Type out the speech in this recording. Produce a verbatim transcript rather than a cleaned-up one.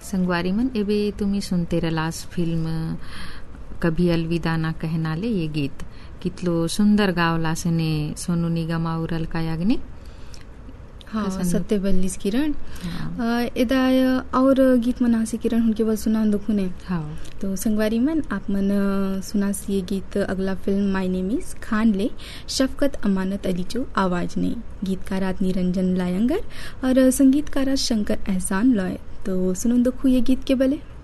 संगवारी मन एबे तुम्ही सुनते रलास फिल्म कभी अलविदा ना कहना ले ये गीत कितलो सुंदर गावला सने सोनू निगम और अलका याग्निक हाँ सत्यवल्लीस किरण एदा और गीत मना से किरण उनके बाद सुना दुखुने हाँ तो संगवारी मन आप मन सुना ये गीत अगला फिल्म माय नेम इज खान ले शफकत अमानत अली जो आवाज ने गीतकारा निरंजन लायंगर और संगीतकारा शंकर एहसान लॉय तो सुनो दुखु ये गीत के बले।